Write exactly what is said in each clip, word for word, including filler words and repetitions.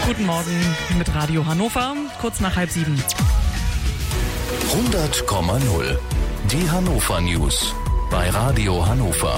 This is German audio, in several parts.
Guten Morgen mit Radio Hannover, kurz nach halb sieben. hundert Komma null. Die Hannover News bei Radio Hannover.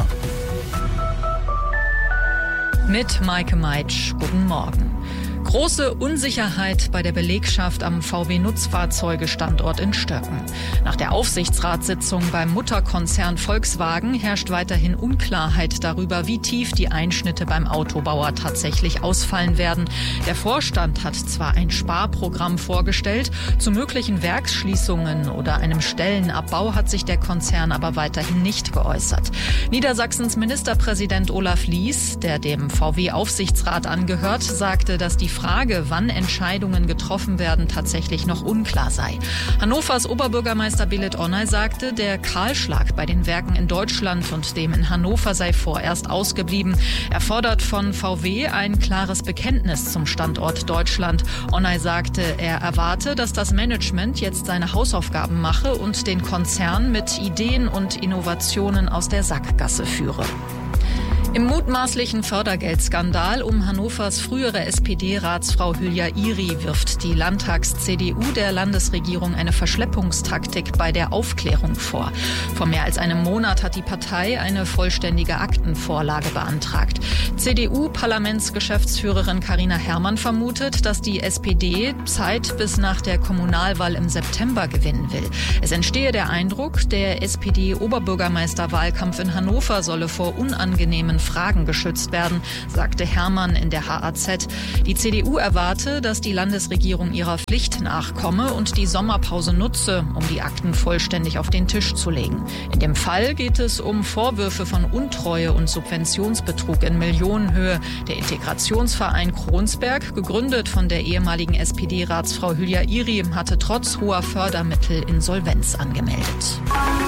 Mit Maike Meitsch, guten Morgen. Große Unsicherheit bei der Belegschaft am V W-Nutzfahrzeuge-Standort in Stöcken. Nach der Aufsichtsratssitzung beim Mutterkonzern Volkswagen herrscht weiterhin Unklarheit darüber, wie tief die Einschnitte beim Autobauer tatsächlich ausfallen werden. Der Vorstand hat zwar ein Sparprogramm vorgestellt, zu möglichen Werksschließungen oder einem Stellenabbau hat sich der Konzern aber weiterhin nicht geäußert. Niedersachsens Ministerpräsident Olaf Lies, der dem V W-Aufsichtsrat angehört, sagte, dass die Frage, wann Entscheidungen getroffen werden, tatsächlich noch unklar sei. Hannovers Oberbürgermeister Belit Onay sagte, der Kahlschlag bei den Werken in Deutschland und dem in Hannover sei vorerst ausgeblieben. Er fordert von V W ein klares Bekenntnis zum Standort Deutschland. Onay sagte, er erwarte, dass das Management jetzt seine Hausaufgaben mache und den Konzern mit Ideen und Innovationen aus der Sackgasse führe. Im mutmaßlichen Fördergeldskandal um Hannovers frühere S P D-Ratsfrau Hülya Iri wirft die Landtags-C D U der Landesregierung eine Verschleppungstaktik bei der Aufklärung vor. Vor mehr als einem Monat hat die Partei eine vollständige Aktenvorlage beantragt. C D U-Parlamentsgeschäftsführerin Carina Herrmann vermutet, dass die S P D Zeit bis nach der Kommunalwahl im September gewinnen will. Es entstehe der Eindruck, der S P D-Oberbürgermeisterwahlkampf in Hannover solle vor unangenehmen Fragen geschützt werden, sagte Herrmann in der H A Z. Die C D U erwarte, dass die Landesregierung ihrer Pflicht nachkomme und die Sommerpause nutze, um die Akten vollständig auf den Tisch zu legen. In dem Fall geht es um Vorwürfe von Untreue und Subventionsbetrug in Millionenhöhe. Der Integrationsverein Kronsberg, gegründet von der ehemaligen S P D-Ratsfrau Hülya Iri, hatte trotz hoher Fördermittel Insolvenz angemeldet.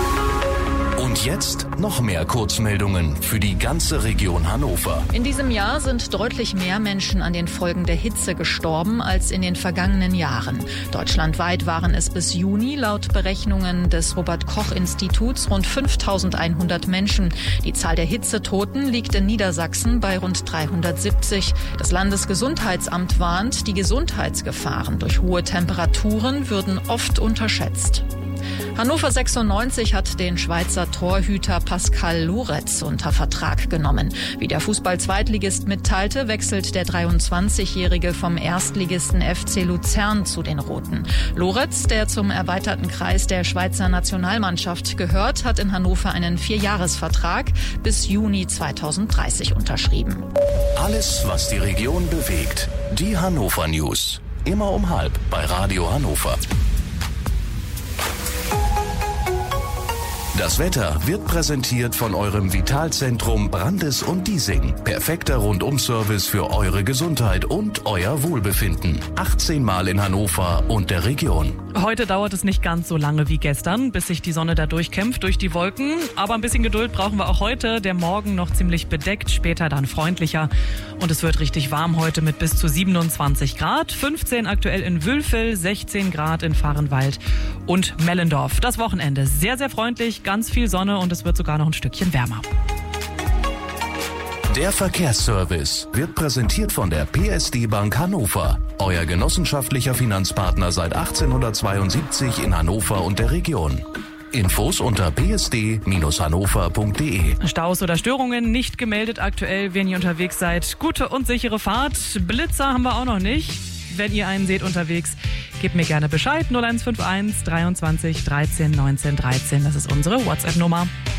Und jetzt noch mehr Kurzmeldungen für die ganze Region Hannover. In diesem Jahr sind deutlich mehr Menschen an den Folgen der Hitze gestorben als in den vergangenen Jahren. Deutschlandweit waren es bis Juni laut Berechnungen des Robert-Koch-Instituts rund fünftausendeinhundert Menschen. Die Zahl der Hitzetoten liegt in Niedersachsen bei rund dreihundertsiebzig. Das Landesgesundheitsamt warnt, die Gesundheitsgefahren durch hohe Temperaturen würden oft unterschätzt. Hannover sechsundneunzig hat den Schweizer Torhüter Pascal Loretz unter Vertrag genommen. Wie der Fußball-Zweitligist mitteilte, wechselt der dreiundzwanzigjährige vom Erstligisten F C Luzern zu den Roten. Loretz, der zum erweiterten Kreis der Schweizer Nationalmannschaft gehört, hat in Hannover einen Vierjahresvertrag bis Juni zweitausenddreißig unterschrieben. Alles, was die Region bewegt. Die Hannover News. Immer um halb bei Radio Hannover. Das Wetter wird präsentiert von eurem Vitalzentrum Brandes und Diesing. Perfekter Rundum-Service für eure Gesundheit und euer Wohlbefinden. achtzehn Mal in Hannover und der Region. Heute dauert es nicht ganz so lange wie gestern, bis sich die Sonne da durchkämpft durch die Wolken. Aber ein bisschen Geduld brauchen wir auch heute. Der Morgen noch ziemlich bedeckt, später dann freundlicher. Und es wird richtig warm heute mit bis zu siebenundzwanzig Grad. fünfzehn aktuell in Wülfel, sechzehn Grad in Vahrenwald und Mellendorf. Das Wochenende sehr, sehr freundlich, ganz viel Sonne und es wird sogar noch ein Stückchen wärmer. Der Verkehrsservice wird präsentiert von der P S D Bank Hannover. Euer genossenschaftlicher Finanzpartner seit achtzehnhundertzweiundsiebzig in Hannover und der Region. Infos unter p s d Bindestrich hannover punkt d e. Staus oder Störungen nicht gemeldet aktuell, wenn ihr unterwegs seid. Gute und sichere Fahrt. Blitzer haben wir auch noch nicht. Wenn ihr einen seht unterwegs, gebt mir gerne Bescheid. null eins fünf eins dreiundzwanzig dreizehn neunzehn dreizehn, das ist unsere WhatsApp-Nummer.